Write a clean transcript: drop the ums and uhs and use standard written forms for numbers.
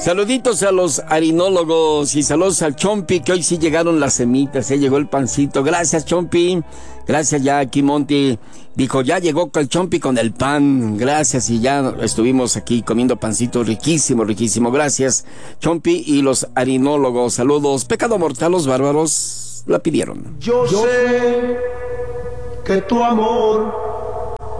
Saluditos a los harinólogos y saludos al Chompi, que hoy sí llegaron las semitas, llegó el pancito. Gracias, Chompi. Gracias, ya aquí Monty dijo, ya llegó el Chompi con el pan. Gracias, y ya estuvimos aquí comiendo pancito riquísimo, riquísimo. Gracias, Chompi y los harinólogos. Saludos. Pecado mortal, los bárbaros la pidieron. Yo sé que tu amor